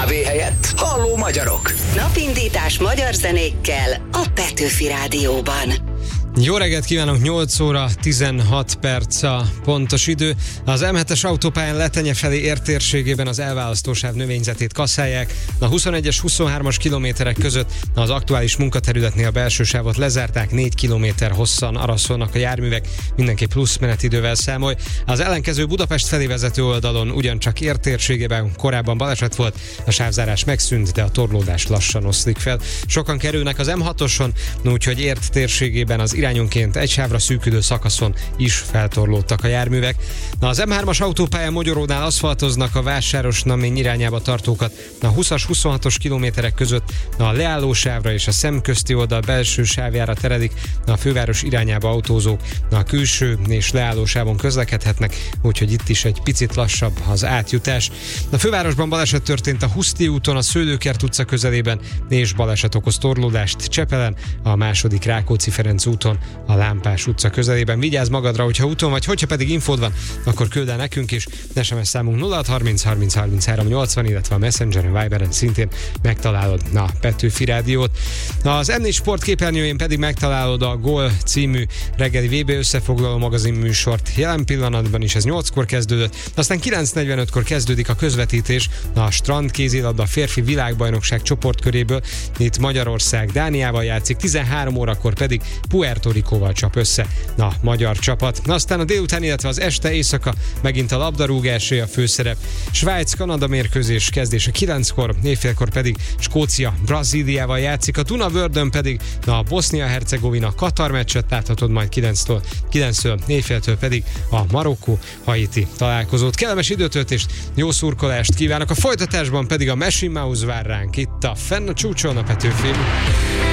kávé helyett Halló magyarok. Napindítás magyar zenékkel a Petőfi Rádióban. Jó reggelt kívánok, 8 óra 16 perc a pontos idő. Az M7-es autópályán Letenye felé értérségében az elválasztósáv növényzetét kasszálják. A 21-es, 23-as kilométerek között az aktuális munkaterületnél a belső sávot lezárták, 4 kilométer hosszan araszolnak a járművek, mindenki plusz menetidővel számolj. Az ellenkező Budapest felé vezető oldalon ugyancsak értérségében korábban baleset volt, a sávzárás megszűnt, de a torlódás lassan oszlik fel. Sokan kerülnek az M6-oson, úgyhogy ért térségében az irányonként egy sávra szűkülő szakaszon is feltorlódtak a járművek. Az M3-as autópályán Mogyorónál aszfaltoznak a Vásáros-Namény irányába tartókat. A 20-as, 26-os kilométerek között a leállósávra és a szemközti oldal belső sávjára terelik a főváros irányába autózók. A külső és leállósávon közlekedhetnek, úgyhogy itt is egy picit lassabb az átjutás. A fővárosban baleset történt a Huszti úton, a Szőlőkert utca közelében, és baleset okoz torlódást Csepelen, a második Rákóczi-Ferenc úton, a Lámpás utca közelében. Vigyázz magadra, hogyha úton vagy, hogyha pedig infód van, akkor küld el nekünk is. SMS számunk 0630 30 33 80, illetve a Messengeren, Viberen szintén megtalálod a Petőfi Rádiót. Az M4 Sport képernyőjén pedig megtalálod a Gól című reggeli VB összefoglaló magazin műsort. Jelen pillanatban is ez 8-kor kezdődött, aztán 9:45-kor kezdődik a közvetítés a strand kézilabda férfi világbajnokság csoportköréből. Itt Magyarország Dániával játszik, 13 órakor pedig Puerto Ricóval csap össze a magyar csapat. Aztán a délután, illetve az este éjszaka megint a labdarúgásé a főszerep. Svájc-Kanada mérkőzés kezdése 9-kor, éjfélkor pedig Skócia Brazíliával játszik, a Dunavördön pedig a Bosznia-Hercegovina Katar meccset láthatod majd 9-től, éjféltől pedig a Marokkó-Haiti találkozót. Kellemes időtöltést, jó szurkolást kívánok, a folytatásban pedig a Machine Mouse vár ránk itt a Fenn a csúcson a Petőfin.